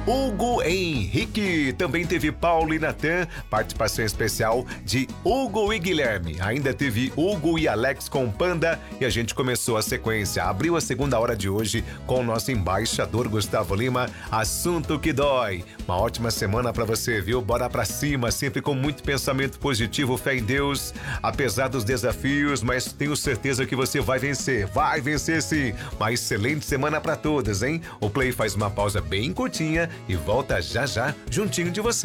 Hugo Henrique. Também teve Paulo e Natan, participação especial de Hugo e Guilherme. Ainda teve Hugo e Alex com Panda e a gente começou a sequência. Abriu a segunda hora de hoje com o nosso embaixador Gustavo Lima, Assunto que Dói. Uma ótima semana pra você, viu? Bora pra cima, sempre com muito pensamento positivo, fé em Deus, apesar dos desafios, mas tenho certeza que você vai vencer. Vai vencer sim! Uma excelente semana pra todos, hein? O Play faz uma pausa bem curtinha e volta já já juntinho de você.